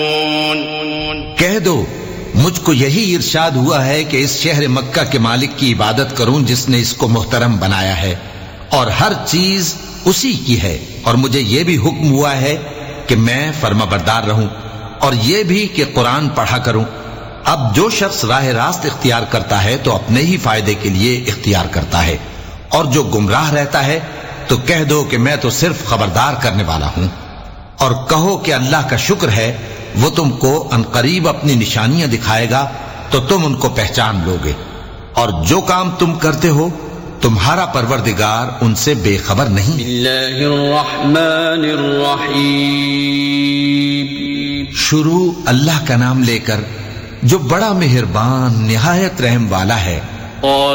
कह दो, मुझको यही इरशाद हुआ है कि इस शहर मक्का के मालिक की इबादत करूं जिसने इसको मुहतरम बनाया है और हर चीज उसी की है, और मुझे यह भी हुक्म हुआ है कि मैं फर्माबरदार रहूं और यह भी कि कुरान पढ़ा करूं। अब जो शख्स राह रास्त इख्तियार करता है तो अपने ही फायदे के लिए इख्तियार करता है, और जो गुमराह रहता है तो कह दो कि मैं तो सिर्फ खबरदार करने वाला हूं। और कहो कि अल्लाह का शुक्र है, वो तुमको अनकरीब अपनी निशानियां दिखाएगा तो तुम उनको पहचान लोगे, और जो काम तुम करते हो तुम्हारा परवरदिगार उनसे बेखबर नहीं। शुरू अल्लाह का नाम लेकर जो बड़ा मेहरबान निहायत रहम वाला है।